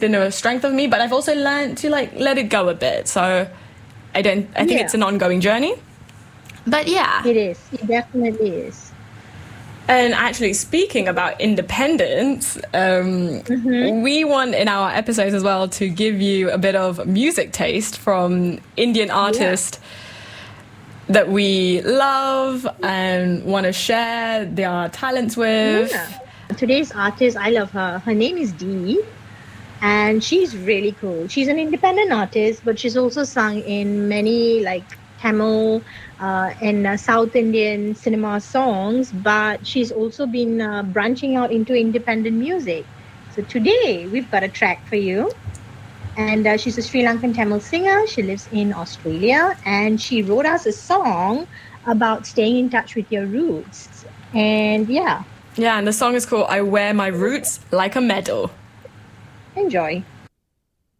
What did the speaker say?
been a strength of me, but I've also learned to like let it go a bit. So I think it's an ongoing journey. But yeah. It is. It definitely is. And actually, speaking about independence, we want in our episodes as well to give you a bit of music taste from Indian artists that we love and want to share their talents with. Yeah. Today's artist, I love her. Her name is Dee, and she's really cool. She's an independent artist, but she's also sung in many like Tamil and South Indian cinema songs, but she's also been branching out into independent music. So today we've got a track for you. And she's a Sri Lankan Tamil singer. She lives in Australia, and she wrote us a song about staying in touch with your roots. And yeah, and the song is called I Wear My Roots Like a Medal. Enjoy.